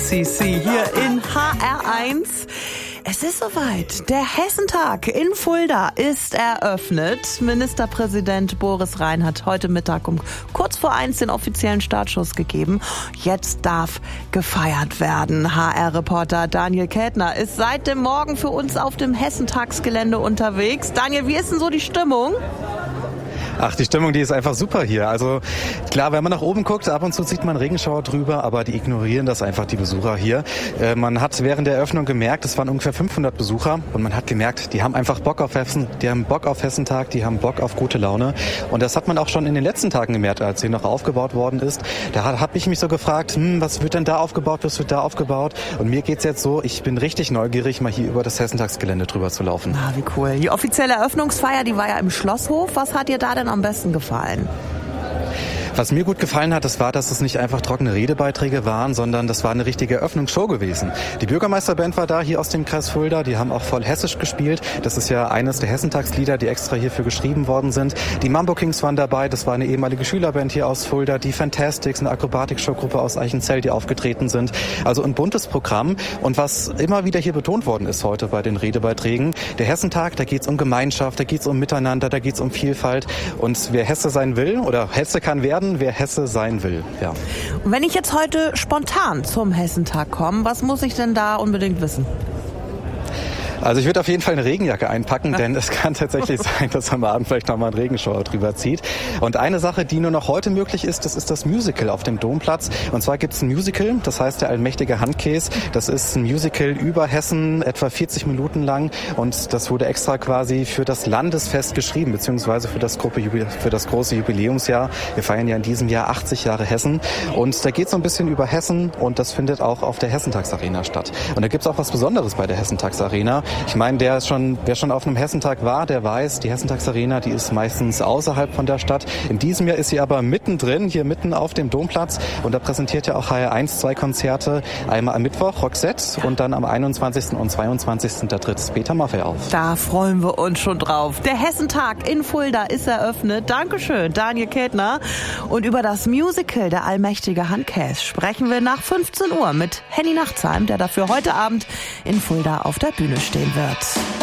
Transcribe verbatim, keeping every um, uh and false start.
C C hier in H R eins. Es ist soweit. Der Hessentag in Fulda ist eröffnet. Ministerpräsident Boris Rhein hat heute Mittag um kurz vor eins den offiziellen Startschuss gegeben. Jetzt darf gefeiert werden. H R-Reporter Daniel Kätner ist seit dem Morgen für uns auf dem Hessentagsgelände unterwegs. Daniel, wie ist denn so die Stimmung? Ach, die Stimmung, die ist einfach super hier. Also klar, wenn man nach oben guckt, ab und zu sieht man Regenschauer drüber, aber die ignorieren das einfach, die Besucher hier. Äh, man hat während der Eröffnung gemerkt, es waren ungefähr fünfhundert Besucher und man hat gemerkt, die haben einfach Bock auf Hessen, die haben Bock auf Hessentag, die haben Bock auf gute Laune. Und das hat man auch schon in den letzten Tagen gemerkt, als hier noch aufgebaut worden ist. Da habe ich mich so gefragt, hm, was wird denn da aufgebaut, was wird da aufgebaut? Und mir geht's jetzt so, ich bin richtig neugierig, mal hier über das Hessentagsgelände drüber zu laufen. Ah, wie cool. Die offizielle Eröffnungsfeier, die war ja im Schlosshof. Was hat dir da denn am besten gefallen? Was mir gut gefallen hat, das war, dass es nicht einfach trockene Redebeiträge waren, sondern das war eine richtige Eröffnungsshow gewesen. Die Bürgermeisterband war da, hier aus dem Kreis Fulda, die haben auch voll hessisch gespielt. Das ist ja eines der Hessentagslieder, die extra hierfür geschrieben worden sind. Die Mambo Kings waren dabei, das war eine ehemalige Schülerband hier aus Fulda. Die Fantastics, eine Akrobatik-Showgruppe aus Eichenzell, die aufgetreten sind. Also ein buntes Programm. Und was immer wieder hier betont worden ist heute bei den Redebeiträgen, der Hessentag, da geht's um Gemeinschaft, da geht's um Miteinander, da geht's um Vielfalt. Und wer Hesse sein will oder Hesse kann werden, wer Hesse sein will. Ja. Und wenn ich jetzt heute spontan zum Hessentag komme, was muss ich denn da unbedingt wissen? Also ich würde auf jeden Fall eine Regenjacke einpacken, denn es kann tatsächlich sein, dass am Abend vielleicht nochmal ein Regenschauer drüber zieht. Und eine Sache, die nur noch heute möglich ist, das ist das Musical auf dem Domplatz. Und zwar gibt es ein Musical, das heißt der allmächtige Handkäse. Das ist ein Musical über Hessen, etwa vierzig Minuten lang. Und das wurde extra quasi für das Landesfest geschrieben, beziehungsweise für das, Gruppe, für das große Jubiläumsjahr. Wir feiern ja in diesem Jahr achtzig Jahre Hessen. Und da geht es so ein bisschen über Hessen und das findet auch auf der Hessentagsarena statt. Und da gibt es auch was Besonderes bei der Hessentagsarena. Ich meine, der ist schon, wer schon auf einem Hessentag war, der weiß, die Hessentagsarena, die ist meistens außerhalb von der Stadt. In diesem Jahr ist sie aber mittendrin, hier mitten auf dem Domplatz. Und da präsentiert ja auch H R eins zwei Konzerte. Einmal am Mittwoch Roxette und dann am einundzwanzigsten und zweiundzwanzigsten da tritt Peter Maffay auf. Da freuen wir uns schon drauf. Der Hessentag in Fulda ist eröffnet. Dankeschön, Daniel Kätner. Und über das Musical Der allmächtige Handkäse sprechen wir nach fünfzehn Uhr mit Henny Nachtsheim, der dafür heute Abend in Fulda auf der Bühne steht. Wird.